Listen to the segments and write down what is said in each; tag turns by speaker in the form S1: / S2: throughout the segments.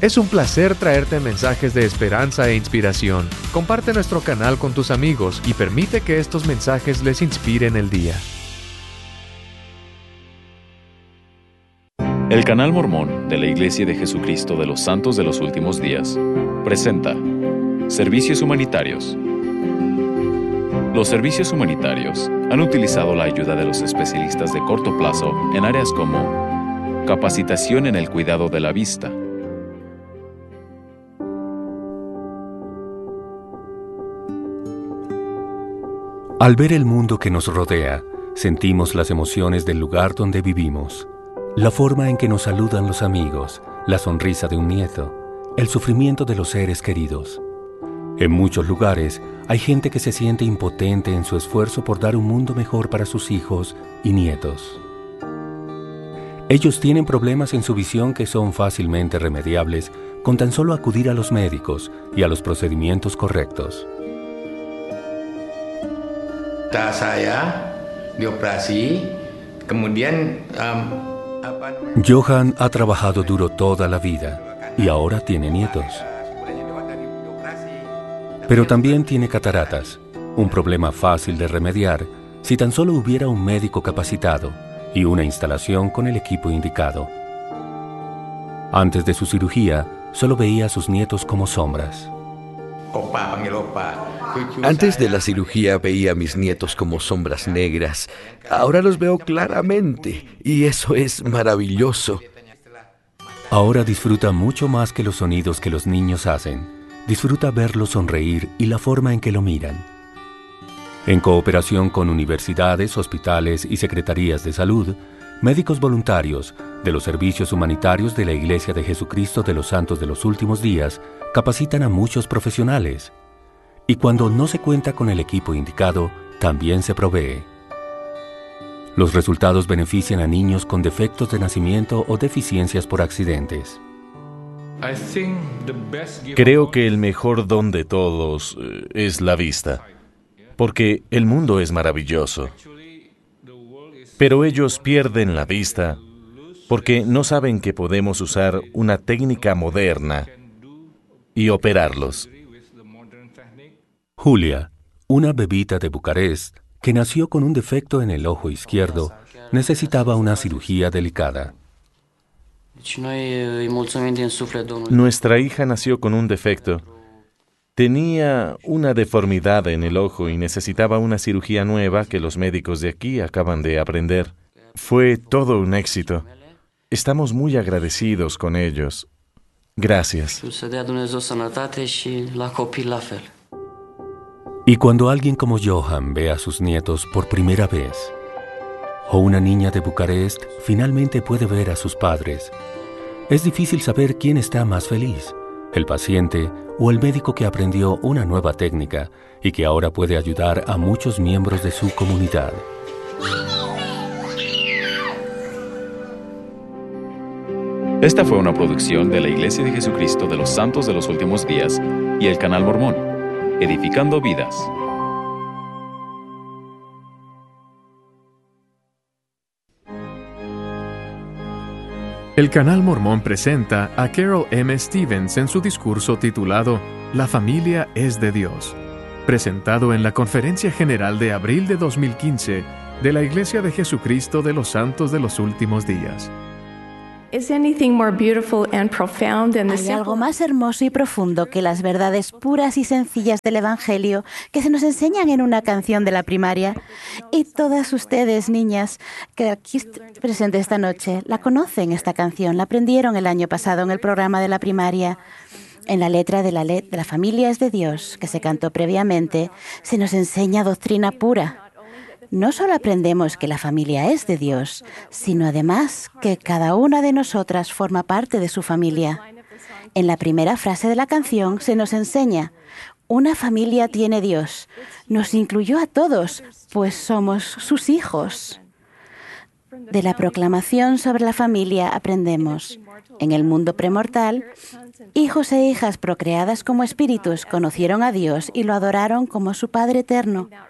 S1: Es un placer traerte mensajes de esperanza e inspiración. Comparte nuestro canal con tus amigos y permite que estos mensajes les inspiren el día.
S2: El Canal Mormón de la Iglesia de Jesucristo de los Santos de los Últimos Días presenta Servicios Humanitarios. Los servicios humanitarios han utilizado la ayuda de los especialistas de corto plazo en áreas como capacitación en el cuidado de la vista,
S3: al ver el mundo que nos rodea, sentimos las emociones del lugar donde vivimos. La forma en que nos saludan los amigos, la sonrisa de un nieto, el sufrimiento de los seres queridos. En muchos lugares hay gente que se siente impotente en su esfuerzo por dar un mundo mejor para sus hijos y nietos. Ellos tienen problemas en su visión que son fácilmente remediables con tan solo acudir a los médicos y a los procedimientos correctos.
S4: Saya dioperasi, kemudian
S3: Johan ha trabajado duro toda la vida y ahora tiene nietos. Pero también tiene cataratas, un problema fácil de remediar si tan solo hubiera un médico capacitado y una instalación con el equipo indicado. Antes de su cirugía, solo veía a sus nietos como sombras.
S5: Antes de la cirugía veía a mis nietos como sombras negras. Ahora los veo claramente y eso es maravilloso.
S3: Ahora disfruta mucho más que los sonidos que los niños hacen. Disfruta verlos sonreír y la forma en que lo miran. En cooperación con universidades, hospitales y secretarías de salud, médicos voluntarios de los servicios humanitarios de la Iglesia de Jesucristo de los Santos de los Últimos Días capacitan a muchos profesionales. Y cuando no se cuenta con el equipo indicado, también se provee. Los resultados benefician a niños con defectos de nacimiento o deficiencias por accidentes.
S6: Creo que el mejor don de todos es la vista, porque el mundo es maravilloso. Pero ellos pierden la vista porque no saben que podemos usar una técnica moderna y operarlos.
S3: Julia, una bebita de Bucarest que nació con un defecto en el ojo izquierdo, necesitaba una cirugía delicada.
S6: Nuestra hija nació con un defecto. Tenía una deformidad en el ojo y necesitaba una cirugía nueva que los médicos de aquí acaban de aprender. Fue todo un éxito. Estamos muy agradecidos con ellos. Gracias.
S3: Y cuando alguien como Johan ve a sus nietos por primera vez, o una niña de Bucarest finalmente puede ver a sus padres, es difícil saber quién está más feliz, el paciente o el médico que aprendió una nueva técnica y que ahora puede ayudar a muchos miembros de su comunidad.
S2: Esta fue una producción de la Iglesia de Jesucristo de los Santos de los Últimos Días y el Canal Mormón, edificando vidas.
S1: El Canal Mormón presenta a Carol M. Stevens en su discurso titulado La familia es de Dios, presentado en la Conferencia General de abril de 2015 de la Iglesia de Jesucristo de los Santos de los Últimos Días.
S7: ¿Hay algo más hermoso y profundo que las verdades puras y sencillas del Evangelio que se nos enseñan en una canción de la primaria? Y todas ustedes, niñas, que aquí presentes esta noche, la conocen esta canción, la aprendieron el año pasado en el programa de la primaria. En la letra de la familia es de Dios, que se cantó previamente, se nos enseña doctrina pura. No solo aprendemos que la familia es de Dios, sino además que cada una de nosotras forma parte de su familia. En la primera frase de la canción se nos enseña: una familia tiene Dios. Nos incluyó a todos, pues somos sus hijos. De la proclamación sobre la familia aprendemos: en el mundo premortal, hijos e hijas procreadas como espíritus conocieron a Dios y lo adoraron como su Padre eterno.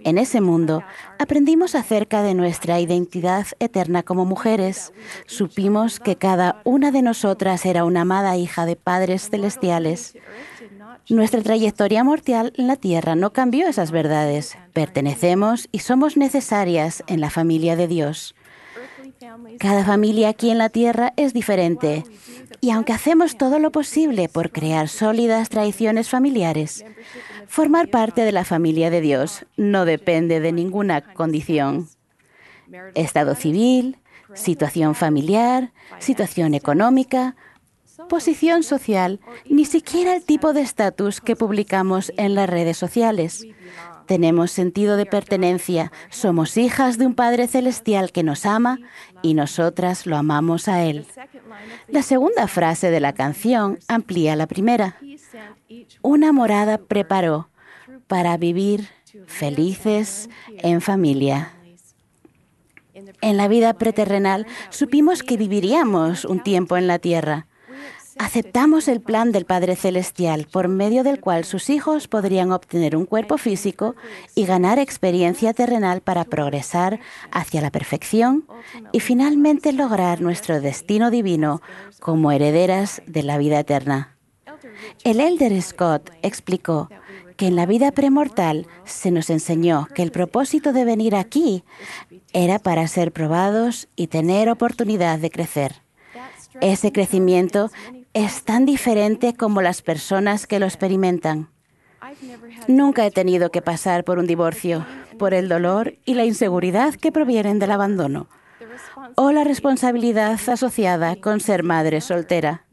S7: En ese mundo, aprendimos acerca de nuestra identidad eterna como mujeres. Supimos que cada una de nosotras era una amada hija de padres celestiales. Nuestra trayectoria mortal en la tierra no cambió esas verdades. Pertenecemos y somos necesarias en la familia de Dios. Cada familia aquí en la tierra es diferente. Y aunque hacemos todo lo posible por crear sólidas tradiciones familiares, formar parte de la familia de Dios no depende de ninguna condición. Estado civil, situación familiar, situación económica, posición social, ni siquiera el tipo de estatus que publicamos en las redes sociales. Tenemos sentido de pertenencia, somos hijas de un Padre Celestial que nos ama y nosotras lo amamos a Él. La segunda frase de la canción amplía la primera. Una morada preparó para vivir felices en familia. En la vida preterrenal supimos que viviríamos un tiempo en la tierra. Aceptamos el plan del Padre Celestial, por medio del cual sus hijos podrían obtener un cuerpo físico y ganar experiencia terrenal para progresar hacia la perfección y finalmente lograr nuestro destino divino como herederas de la vida eterna. El Elder Scott explicó que en la vida premortal se nos enseñó que el propósito de venir aquí era para ser probados y tener oportunidad de crecer. Ese crecimiento es tan diferente como las personas que lo experimentan. Nunca he tenido que pasar por un divorcio, por el dolor y la inseguridad que provienen del abandono, o la responsabilidad asociada con ser madre soltera.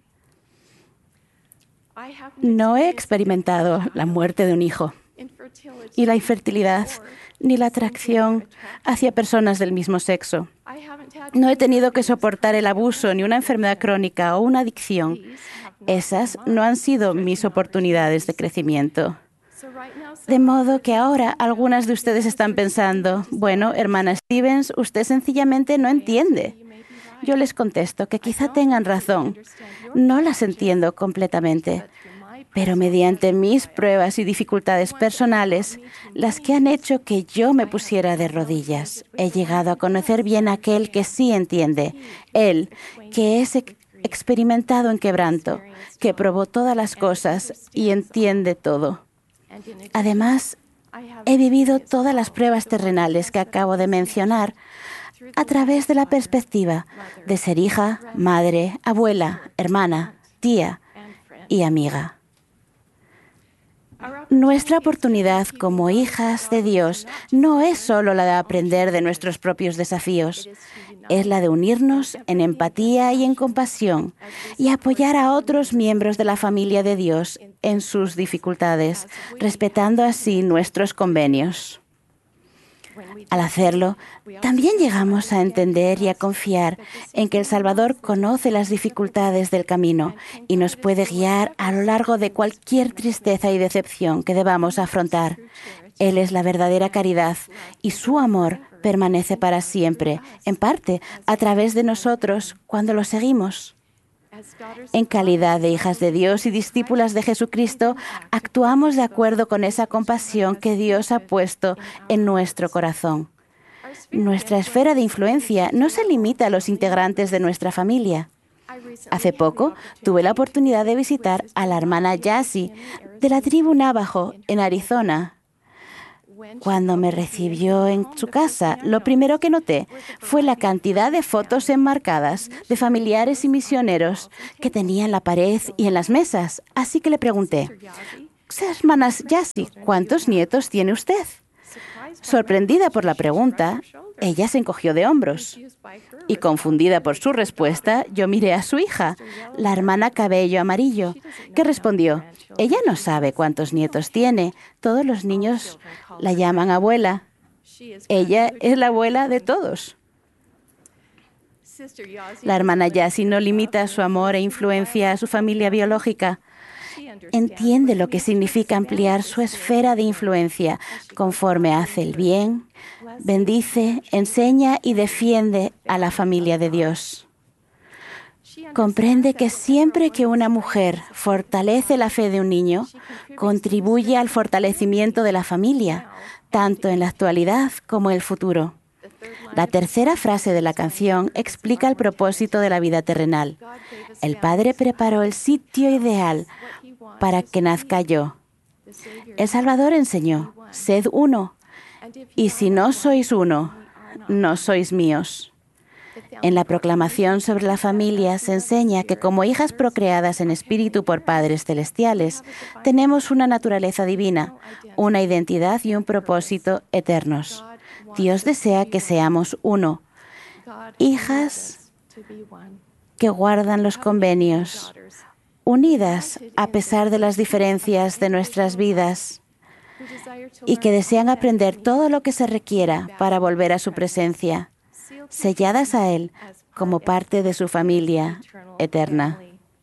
S7: No he experimentado la muerte de un hijo, y la infertilidad, ni la atracción hacia personas del mismo sexo. No he tenido que soportar el abuso, ni una enfermedad crónica o una adicción. Esas no han sido mis oportunidades de crecimiento. De modo que ahora algunas de ustedes están pensando, bueno, hermana Stevens, usted sencillamente no entiende. Yo les contesto que quizá tengan razón. No las entiendo completamente. Pero mediante mis pruebas y dificultades personales, las que han hecho que yo me pusiera de rodillas, he llegado a conocer bien a aquel que sí entiende, Él, que es experimentado en quebranto, que probó todas las cosas y entiende todo. Además, he vivido todas las pruebas terrenales que acabo de mencionar a través de la perspectiva de ser hija, madre, abuela, hermana, tía y amiga. Nuestra oportunidad como hijas de Dios no es solo la de aprender de nuestros propios desafíos, es la de unirnos en empatía y en compasión y apoyar a otros miembros de la familia de Dios en sus dificultades, respetando así nuestros convenios. Al hacerlo, también llegamos a entender y a confiar en que el Salvador conoce las dificultades del camino y nos puede guiar a lo largo de cualquier tristeza y decepción que debamos afrontar. Él es la verdadera caridad y su amor permanece para siempre, en parte a través de nosotros cuando lo seguimos. En calidad de hijas de Dios y discípulas de Jesucristo, actuamos de acuerdo con esa compasión que Dios ha puesto en nuestro corazón. Nuestra esfera de influencia no se limita a los integrantes de nuestra familia. Hace poco tuve la oportunidad de visitar a la hermana Yassi de la tribu Navajo en Arizona. Cuando me recibió en su casa, lo primero que noté fue la cantidad de fotos enmarcadas de familiares y misioneros que tenía en la pared y en las mesas. Así que le pregunté, hermana Yassi, ¿cuántos nietos tiene usted? Sorprendida por la pregunta, ella se encogió de hombros. Y confundida por su respuesta, yo miré a su hija, la hermana cabello amarillo, que respondió, ella no sabe cuántos nietos tiene. Todos los niños la llaman abuela. Ella es la abuela de todos. La hermana Yassi no limita su amor e influencia a su familia biológica. Entiende lo que significa ampliar su esfera de influencia conforme hace el bien, bendice, enseña y defiende a la familia de Dios. Comprende que siempre que una mujer fortalece la fe de un niño, contribuye al fortalecimiento de la familia, tanto en la actualidad como en el futuro. La tercera frase de la canción explica el propósito de la vida terrenal. El Padre preparó el sitio ideal para que nazca yo. El Salvador enseñó, sed uno, y si no sois uno, no sois míos. En la proclamación sobre la familia se enseña que como hijas procreadas en espíritu por padres celestiales, tenemos una naturaleza divina, una identidad y un propósito eternos. Dios desea que seamos uno, hijas que guardan los convenios, unidas a pesar de las diferencias de nuestras vidas y que desean aprender todo lo que se requiera para volver a su presencia, selladas a Él como parte de su familia eterna.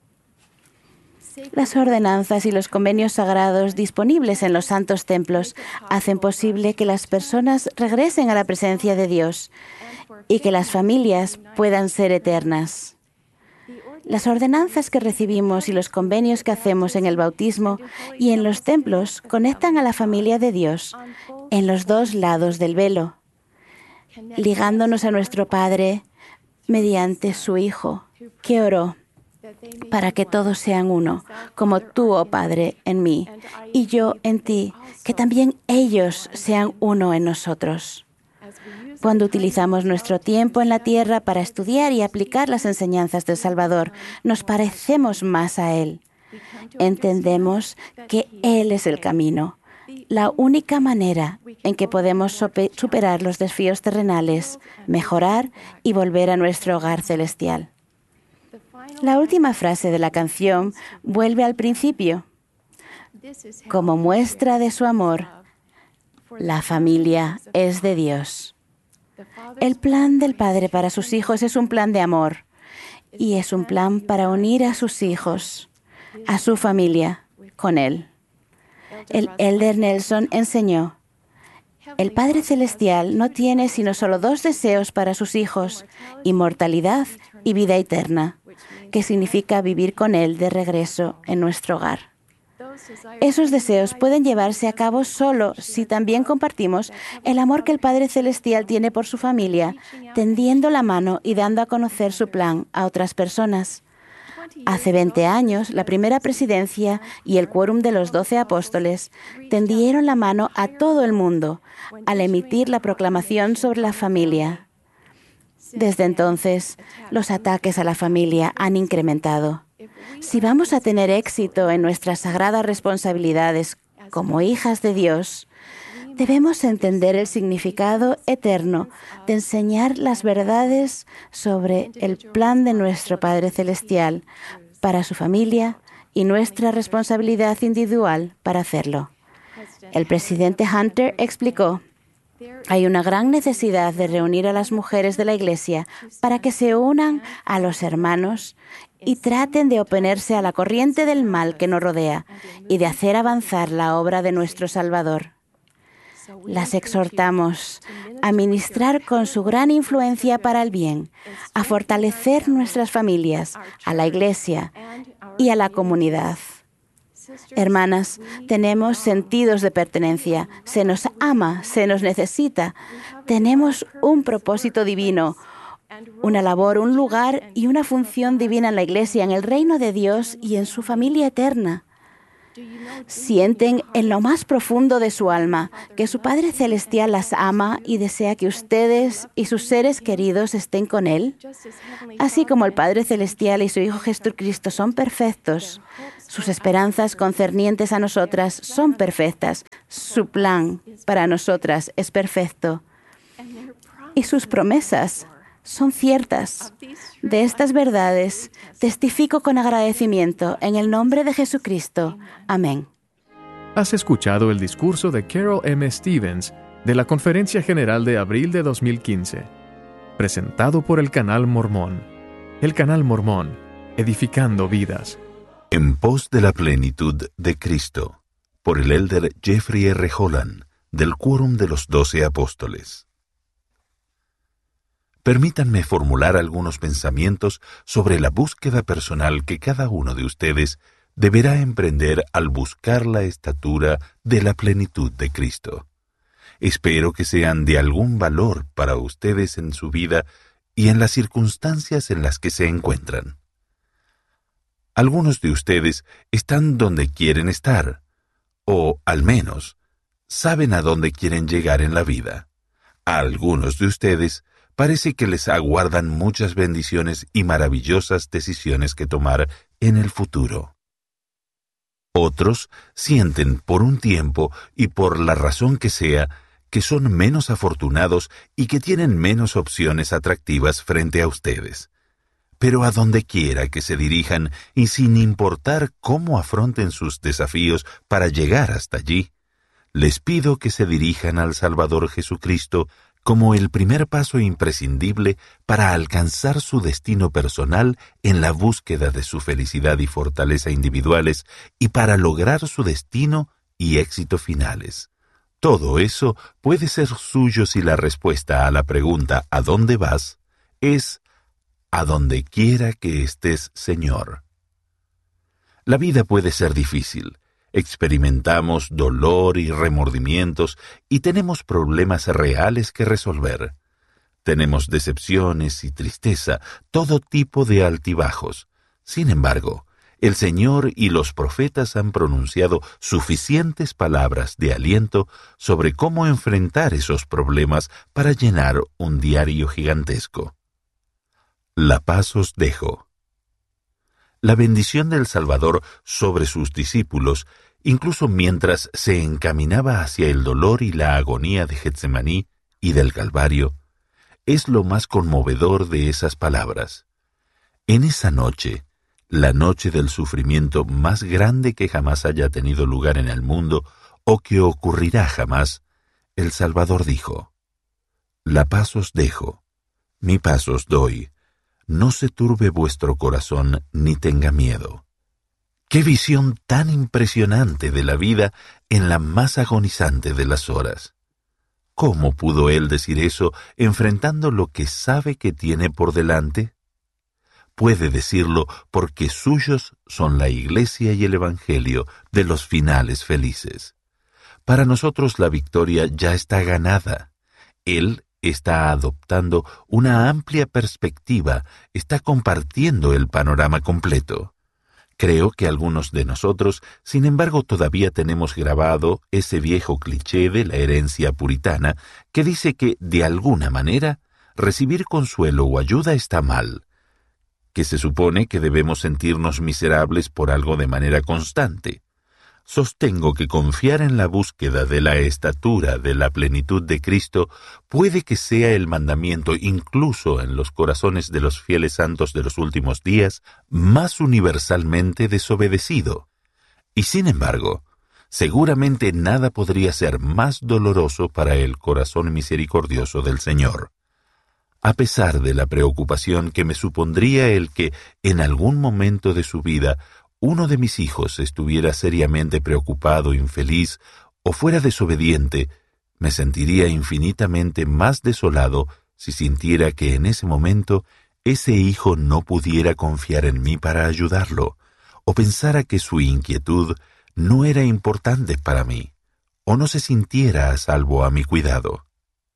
S7: Las ordenanzas y los convenios sagrados disponibles en los santos templos hacen posible que las personas regresen a la presencia de Dios y que las familias puedan ser eternas. Las ordenanzas que recibimos y los convenios que hacemos en el bautismo y en los templos conectan a la familia de Dios en los dos lados del velo, ligándonos a nuestro Padre mediante su Hijo, que oró para que todos sean uno, como tú, oh Padre, en mí, y yo en ti, que también ellos sean uno en nosotros. Cuando utilizamos nuestro tiempo en la tierra para estudiar y aplicar las enseñanzas del Salvador, nos parecemos más a Él. Entendemos que Él es el camino, la única manera en que podemos superar los desafíos terrenales, mejorar y volver a nuestro hogar celestial. La última frase de la canción vuelve al principio. Como muestra de su amor, la familia es de Dios. El plan del Padre para sus hijos es un plan de amor y es un plan para unir a sus hijos, a su familia, con Él. El Elder Nelson enseñó, el Padre Celestial no tiene sino solo dos deseos para sus hijos, inmortalidad y vida eterna, que significa vivir con Él de regreso en nuestro hogar. Esos deseos pueden llevarse a cabo solo si también compartimos el amor que el Padre Celestial tiene por su familia, tendiendo la mano y dando a conocer su plan a otras personas. Hace 20 años, la primera presidencia y el quórum de los 12 apóstoles tendieron la mano a todo el mundo al emitir la proclamación sobre la familia. Desde entonces, los ataques a la familia han incrementado. Si vamos a tener éxito en nuestras sagradas responsabilidades como hijas de Dios, debemos entender el significado eterno de enseñar las verdades sobre el plan de nuestro Padre Celestial para su familia y nuestra responsabilidad individual para hacerlo. El presidente Hunter explicó, hay una gran necesidad de reunir a las mujeres de la Iglesia para que se unan a los hermanos y traten de oponerse a la corriente del mal que nos rodea y de hacer avanzar la obra de nuestro Salvador. Las exhortamos a ministrar con su gran influencia para el bien, a fortalecer nuestras familias, a la Iglesia y a la comunidad. Hermanas, tenemos sentidos de pertenencia, se nos ama, se nos necesita, tenemos un propósito divino, una labor, un lugar y una función divina en la Iglesia, en el reino de Dios y en su familia eterna. Sienten en lo más profundo de su alma que su Padre Celestial las ama y desea que ustedes y sus seres queridos estén con Él. Así como el Padre Celestial y su Hijo Jesucristo son perfectos, sus esperanzas concernientes a nosotras son perfectas. Su plan para nosotras es perfecto. Y sus promesas son ciertas. De estas verdades testifico con agradecimiento en el nombre de Jesucristo. Amén.
S1: Has escuchado el discurso de Carol M. Stevens de la Conferencia General de abril de 2015, presentado por el Canal Mormón. El Canal Mormón, edificando vidas.
S8: En pos de la plenitud de Cristo, por el Elder Jeffrey R. Holland, del Quórum de los 12 Apóstoles. Permítanme formular algunos pensamientos sobre la búsqueda personal que cada uno de ustedes deberá emprender al buscar la estatura de la plenitud de Cristo. espero que sean de algún valor para ustedes en su vida y en las circunstancias en las que se encuentran. Algunos de ustedes están donde quieren estar, o al menos saben a dónde quieren llegar en la vida. A algunos de ustedes parece que les aguardan muchas bendiciones y maravillosas decisiones que tomar en el futuro. Otros sienten por un tiempo y por la razón que sea que son menos afortunados y que tienen menos opciones atractivas frente a ustedes. Pero a donde quiera que se dirijan y sin importar cómo afronten sus desafíos para llegar hasta allí, les pido que se dirijan al Salvador Jesucristo como el primer paso imprescindible para alcanzar su destino personal en la búsqueda de su felicidad y fortaleza individuales y para lograr su destino y éxito finales. Todo eso puede ser suyo si la respuesta a la pregunta ¿a dónde vas? Es «a donde quiera que estés, Señor». La vida puede ser difícil. Experimentamos dolor y remordimientos y tenemos problemas reales que resolver. Tenemos decepciones y tristeza, todo tipo de altibajos. Sin embargo, el Señor y los profetas han pronunciado suficientes palabras de aliento sobre cómo enfrentar esos problemas para llenar un diario gigantesco. La paz os dejo. La bendición del Salvador sobre sus discípulos, incluso mientras se encaminaba hacia el dolor y la agonía de Getsemaní y del Calvario, es lo más conmovedor de esas palabras. En esa noche, la noche del sufrimiento más grande que jamás haya tenido lugar en el mundo o que ocurrirá jamás, el Salvador dijo: «La paz os dejo, mi paz os doy. No se turbe vuestro corazón ni tenga miedo». ¡Qué visión tan impresionante de la vida en la más agonizante de las horas! ¿Cómo pudo él decir eso enfrentando lo que sabe que tiene por delante? Puede decirlo porque suyos son la Iglesia y el Evangelio de los finales felices. Para nosotros la victoria ya está ganada. Él está adoptando una amplia perspectiva, está compartiendo el panorama completo. Creo que algunos de nosotros, sin embargo, todavía tenemos grabado ese viejo cliché de la herencia puritana que dice que, de alguna manera, recibir consuelo o ayuda está mal, que se supone que debemos sentirnos miserables por algo de manera constante. Sostengo que confiar en la búsqueda de la estatura de la plenitud de Cristo puede que sea el mandamiento, incluso en los corazones de los fieles santos de los últimos días, más universalmente desobedecido. Y sin embargo, seguramente nada podría ser más doloroso para el corazón misericordioso del Señor. A pesar de la preocupación que me supondría el que, en algún momento de su vida, uno de mis hijos estuviera seriamente preocupado, infeliz o fuera desobediente, me sentiría infinitamente más desolado si sintiera que en ese momento ese hijo no pudiera confiar en mí para ayudarlo, o pensara que su inquietud no era importante para mí, o no se sintiera a salvo a mi cuidado.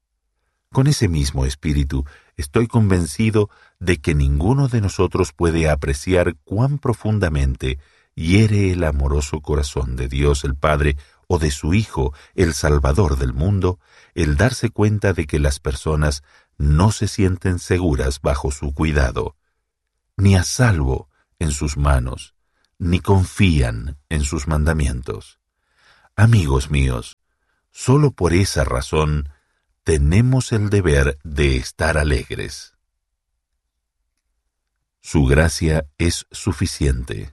S8: Con ese mismo espíritu, estoy convencido de que ninguno de nosotros puede apreciar cuán profundamente hiere el amoroso corazón de Dios el Padre o de su Hijo, el Salvador del mundo, el darse cuenta de que las personas no se sienten seguras bajo su cuidado, ni a salvo en sus manos, ni confían en sus mandamientos. Amigos míos, solo por esa razón tenemos el deber de estar alegres. Su gracia es suficiente.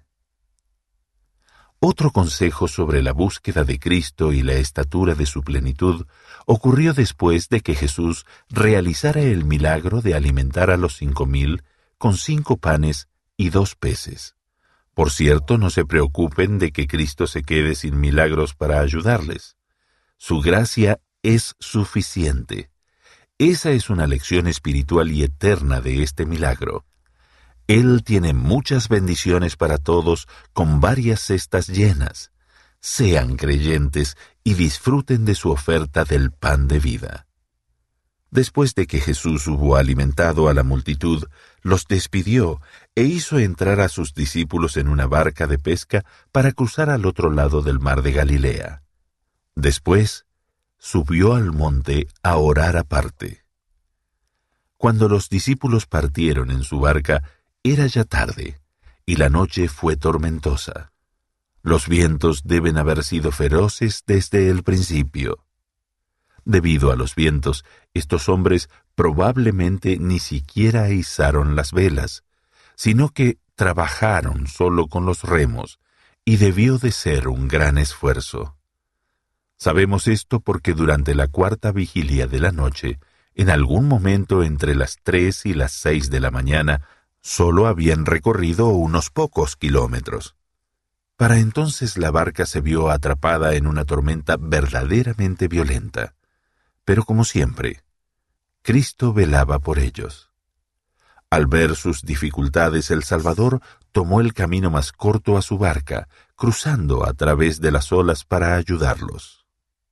S8: Otro consejo sobre la búsqueda de Cristo y la estatura de su plenitud ocurrió después de que Jesús realizara el milagro de alimentar a los 5,000 con 5 panes y 2 peces. Por cierto, no se preocupen de que Cristo se quede sin milagros para ayudarles. Su gracia es suficiente. Esa es una lección espiritual y eterna de este milagro. Él tiene muchas bendiciones para todos con varias cestas llenas. Sean creyentes y disfruten de su oferta del pan de vida. Después de que Jesús hubo alimentado a la multitud, los despidió e hizo entrar a sus discípulos en una barca de pesca para cruzar al otro lado del mar de Galilea. Después, subió al monte a orar aparte. Cuando los discípulos partieron en su barca, era ya tarde, y la noche fue tormentosa. Los vientos deben haber sido feroces desde el principio. Debido a los vientos, estos hombres probablemente ni siquiera izaron las velas, sino que trabajaron solo con los remos, y debió de ser un gran esfuerzo. Sabemos esto porque durante la cuarta vigilia de la noche, en algún momento entre las 3 y las 6 de la mañana, solo habían recorrido unos pocos kilómetros. Para entonces la barca se vio atrapada en una tormenta verdaderamente violenta. Pero como siempre, Cristo velaba por ellos. Al ver sus dificultades, el Salvador tomó el camino más corto a su barca, cruzando a través de las olas para ayudarlos.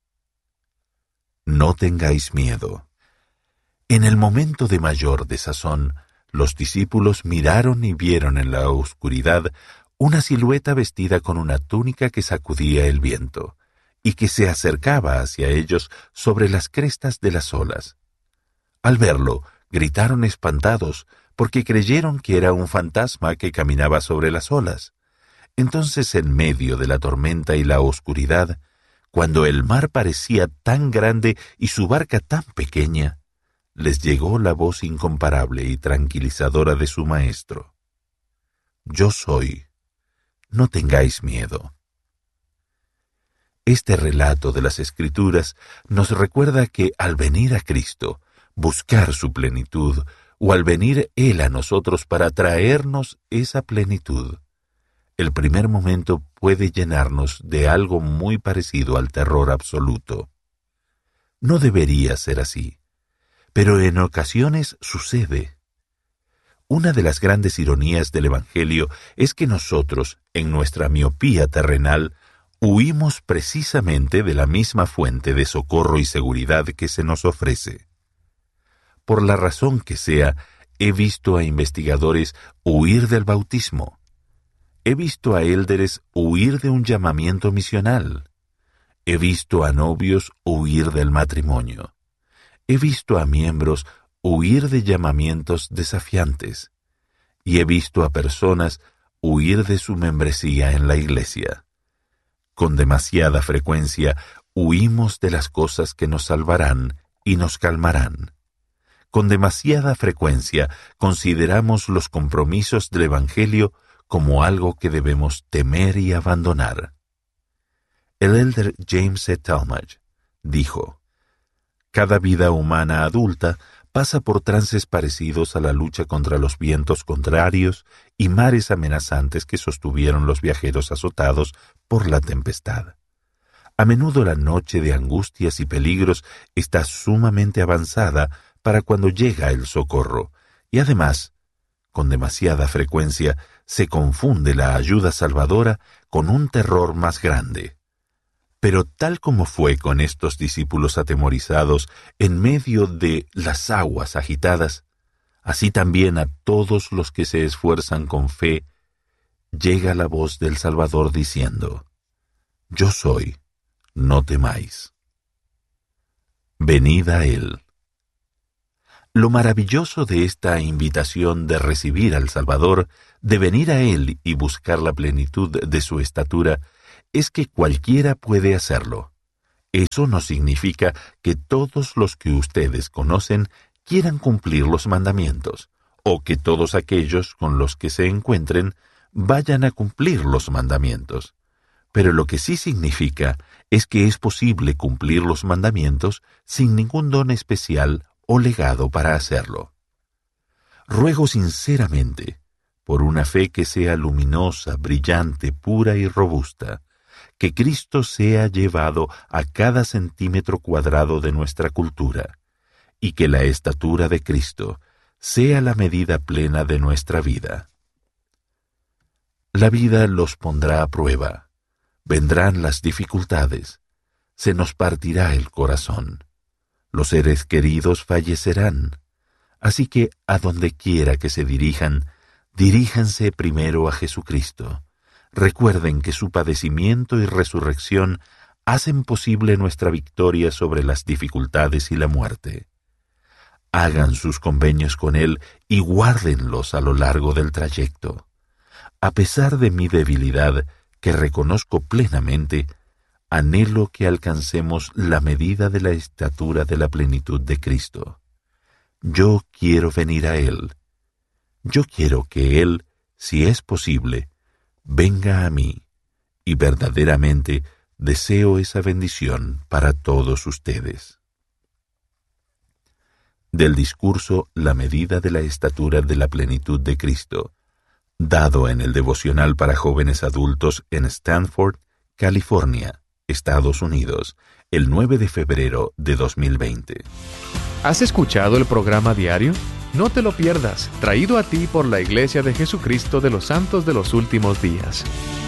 S8: No tengáis miedo. En el momento de mayor desazón, los discípulos miraron y vieron en la oscuridad una silueta vestida con una túnica que sacudía el viento, y que se acercaba hacia ellos sobre las crestas de las olas. Al verlo, gritaron espantados, porque creyeron que era un fantasma que caminaba sobre las olas. Entonces, en medio de la tormenta y la oscuridad, cuando el mar parecía tan grande y su barca tan pequeña, les llegó la voz incomparable y tranquilizadora de su maestro. Yo soy. No tengáis miedo. Este relato de las Escrituras nos recuerda que al venir a Cristo, buscar su plenitud, o al venir Él a nosotros para traernos esa plenitud, el primer momento puede llenarnos de algo muy parecido al terror absoluto. No debería ser así, pero en ocasiones sucede. Una de las grandes ironías del Evangelio es que nosotros, en nuestra miopía terrenal, huimos precisamente de la misma fuente de socorro y seguridad que se nos ofrece. Por la razón que sea, he visto a investigadores huir del bautismo. He visto a élderes huir de un llamamiento misional. He visto a novios huir del matrimonio. He visto a miembros huir de llamamientos desafiantes. Y he visto a personas huir de su membresía en la iglesia. Con demasiada frecuencia huimos de las cosas que nos salvarán y nos calmarán. Con demasiada frecuencia consideramos los compromisos del Evangelio como algo que debemos temer y abandonar. El elder James C. Talmage dijo: cada vida humana adulta pasa por trances parecidos a la lucha contra los vientos contrarios y mares amenazantes que sostuvieron los viajeros azotados por la tempestad. A menudo la noche de angustias y peligros está sumamente avanzada para cuando llega el socorro, y además, con demasiada frecuencia, se confunde la ayuda salvadora con un terror más grande. Pero tal como fue con estos discípulos atemorizados en medio de las aguas agitadas, así también a todos los que se esfuerzan con fe, llega la voz del Salvador diciendo: Yo soy, no temáis. Venid a Él. Lo maravilloso de esta invitación de recibir al Salvador, de venir a Él y buscar la plenitud de su estatura, es que cualquiera puede hacerlo. Eso no significa que todos los que ustedes conocen quieran cumplir los mandamientos, o que todos aquellos con los que se encuentren vayan a cumplir los mandamientos. Pero lo que sí significa es que es posible cumplir los mandamientos sin ningún don especial o legado para hacerlo. Ruego sinceramente, por una fe que sea luminosa, brillante, pura y robusta, que Cristo sea llevado a cada centímetro cuadrado de nuestra cultura, y que la estatura de Cristo sea la medida plena de nuestra vida. La vida los pondrá a prueba, vendrán las dificultades, se nos partirá el corazón. Los seres queridos fallecerán. Así que, a donde quiera que se dirijan, diríjanse primero a Jesucristo. Recuerden que su padecimiento y resurrección hacen posible nuestra victoria sobre las dificultades y la muerte. Hagan sus convenios con Él y guárdenlos a lo largo del trayecto. A pesar de mi debilidad, que reconozco plenamente, anhelo que alcancemos la medida de la estatura de la plenitud de Cristo. Yo quiero venir a Él. Yo quiero que Él, si es posible, venga a mí, y verdaderamente deseo esa bendición para todos ustedes. Del discurso La medida de la estatura de la plenitud de Cristo, dado en el devocional para jóvenes adultos en Stanford, California, Estados Unidos, el 9 de febrero de 2020.
S1: ¿Has escuchado el programa diario? No te lo pierdas, traído a ti por la Iglesia de Jesucristo de los Santos de los Últimos Días.